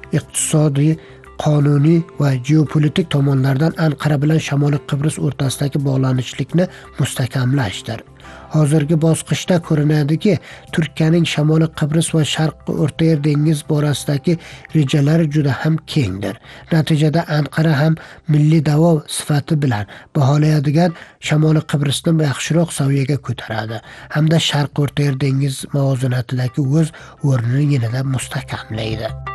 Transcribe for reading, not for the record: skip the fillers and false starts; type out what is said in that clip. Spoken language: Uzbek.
iqtisodiy, qonuniy va geopolitik tomonlardan Anqara bilan Shimoliy Qibrus o'rtasidagi bog'lanishlikni mustahkamlashdir. Hozirgi bosqichda ko'rinadiki, Turkiyaning Shimoliy Qibrus va Sharqi O'rtayer dengiz borasidagi rejalari juda ham kengdir. Natijada Anqara ham milliy da'vo sifati bilan baholaydigan Shimoliy Qibrusni yaxshiroq saviyaga ko'taradi hamda Sharqi O'rtayer dengiz muvozanatidagi o'z o'rnini yanada mustahkamlaydi.